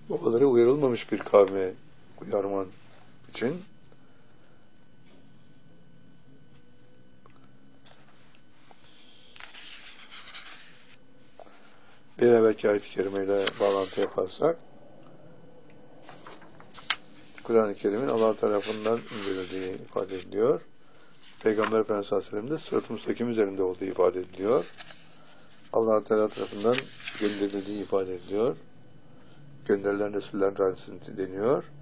babaları uyarılmamış bir kavme uyarman için bir evvelki ayet-i kerimeyle bağlantı yaparsak Kur'an-ı Kerim'in Allah tarafından indirildiği ifade ediliyor. Peygamber Efendimiz Aleyhisselam'ın da sırat-ı müstakim üzerinde olduğu ifade ediliyor. Allah Teala tarafından gönderildiği ifade ediliyor. Gönderilen Resullerin Rasulü deniyor.